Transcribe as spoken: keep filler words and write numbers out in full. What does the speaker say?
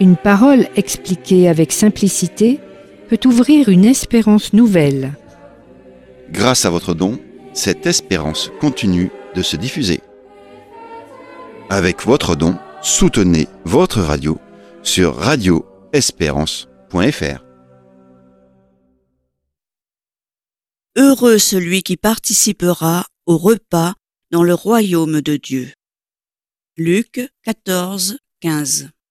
Une parole expliquée avec simplicité peut ouvrir une espérance nouvelle. Grâce à votre don, cette espérance continue de se diffuser. Avec votre don, soutenez votre radio sur radio espérance point f r. Heureux celui qui participera au repas dans le royaume de Dieu. Luc quatorze, quinze.